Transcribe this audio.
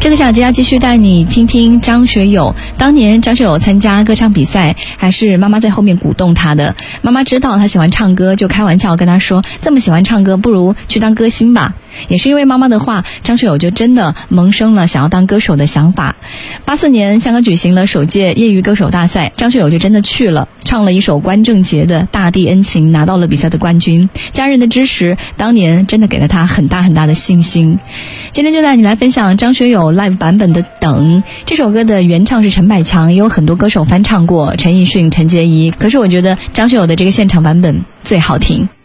这个小节要继续带你听听张学友。当年张学友参加歌唱比赛，还是妈妈在后面鼓动他的。妈妈知道他喜欢唱歌，就开玩笑跟他说，这么喜欢唱歌，不如去当歌星吧。也是因为妈妈的话，张学友就真的萌生了想要当歌手的想法。84年香港举行了首届业余歌手大赛，张学友就真的去了，唱了一首关正杰的《大地恩情》，拿到了比赛的冠军。家人的支持当年真的给了他很大很大的信心。今天就带你来分享张学友 live 版本的《等》。这首歌的原唱是陈百强，也有很多歌手翻唱过，陈奕迅、陈洁仪，可是我觉得张学友的这个现场版本最好听。